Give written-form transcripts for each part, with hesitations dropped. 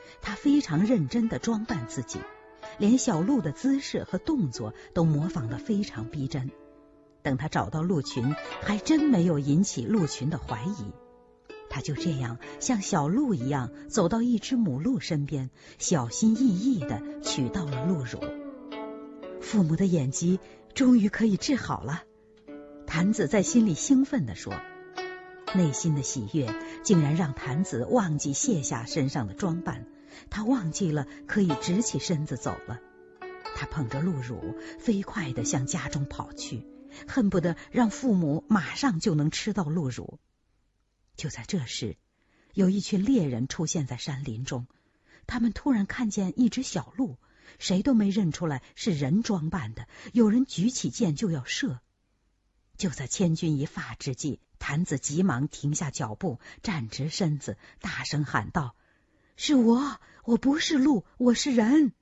他非常认真地装扮自己，连小鹿的姿势和动作都模仿得非常逼真。等他找到鹿群，还真没有引起鹿群的怀疑。他就这样像小鹿一样走到一只母鹿身边，小心翼翼地取到了鹿乳。父母的眼疾终于可以治好了，坛子在心里兴奋地说。内心的喜悦竟然让坛子忘记卸下身上的装扮，他忘记了可以直起身子走了。他捧着鹿乳，飞快地向家中跑去，恨不得让父母马上就能吃到鹿乳。就在这时，有一群猎人出现在山林中，他们突然看见一只小鹿，谁都没认出来是人装扮的，有人举起剑就要射。就在千钧一发之际，坛子急忙停下脚步，站直身子，大声喊道：是我不是鹿，我是人。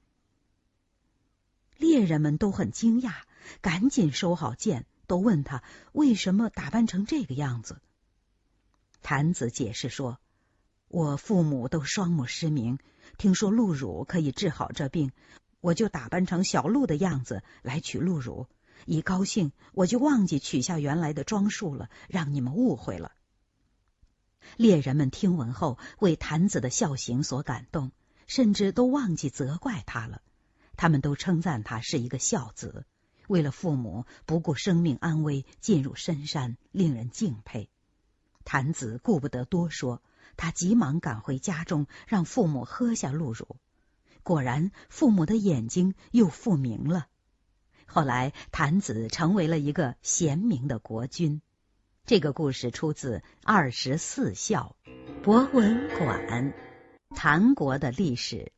猎人们都很惊讶，赶紧收好剑，都问他为什么打扮成这个样子。坛子解释说，我父母都双目失明，听说鹿乳可以治好这病，我就打扮成小鹿的样子来取鹿乳，一高兴我就忘记取下原来的装束了，让你们误会了。猎人们听闻后为坛子的孝行所感动，甚至都忘记责怪他了。他们都称赞他是一个孝子，为了父母不顾生命安危进入深山，令人敬佩。坛子顾不得多说，他急忙赶回家中，让父母喝下鹿乳。果然父母的眼睛又复明了。后来坛子成为了一个贤明的国君。这个故事出自《24孝》。博文馆，唐国的历史。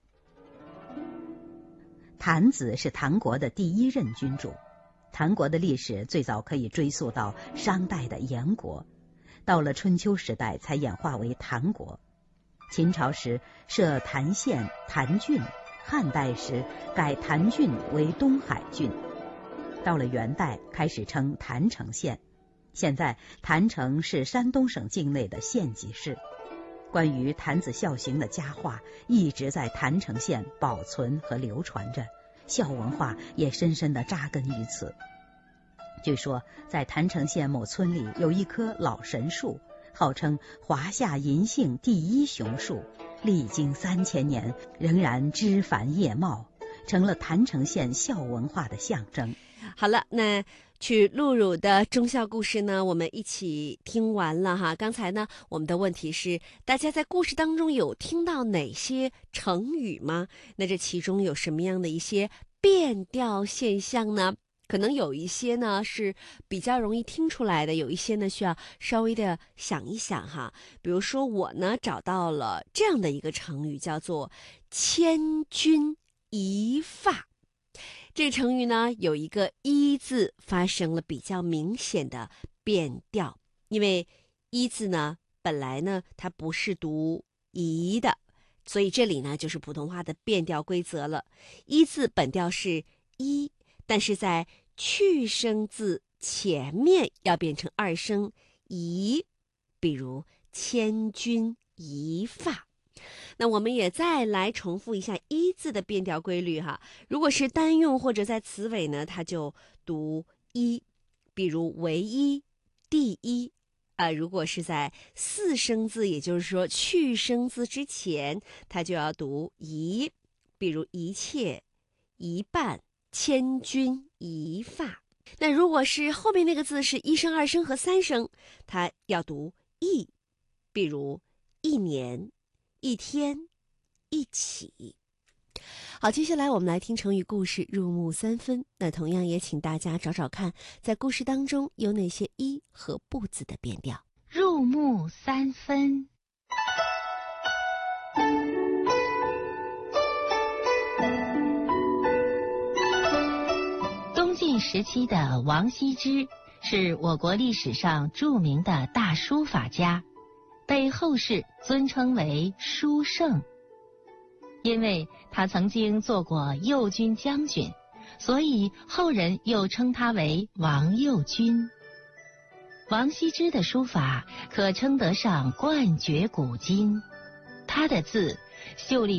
坛子是唐国的第一任君主。唐国的历史最早可以追溯到商代的燕国，到了春秋时代才演化为唐国。秦朝时设谭县、谭郡，汉代时改谭郡为东海郡，到了元代开始称郯城县。现在郯城是山东省境内的县级市。关于坛子孝行的佳话一直在郯城县保存和流传着，孝文化也深深地扎根于此。据说在郯城县某村里有一棵老神树，号称华夏银杏第一雄树，历经3000年仍然枝繁叶茂，成了郯城县孝文化的象征。 好了，那取鹿乳的忠孝故事呢，我们一起听完了哈。刚才呢，我们的问题是，大家在故事当中有听到哪些成语吗？那这其中有什么样的一些变调现象呢？可能有一些呢是比较容易听出来的，有一些呢需要稍微的想一想哈。比如说我呢找到了这样的一个成语，叫做千钧一发。这个成语呢有一个一字发生了比较明显的变调，因为一字呢本来呢它不是读一的，所以这里呢就是普通话的变调规则了。一字本调是一，但是在去声字前面要变成二声一，比如千钧一发。那我们也再来重复一下一字的变调规律哈。如果是单用或者在词尾呢，它就读一，比如唯一、第一。如果是在四声字，也就是说去声字之前，它就要读一，比如一切、一半、千钧一发。那如果是后面那个字是一声、二声和三声，它要读一，比如一年、一天、一起。好，接下来我们来听成语故事入木三分。那同样也请大家找找看，在故事当中有哪些一和不字的变调。 入木三分。东晋时期的王羲之是我国历史上著名的大书法家，被后世尊称为书圣。因为他曾经做过右军将军，所以后人又称他为王右军。王羲之的书法可称得上冠绝古今，他的字秀丽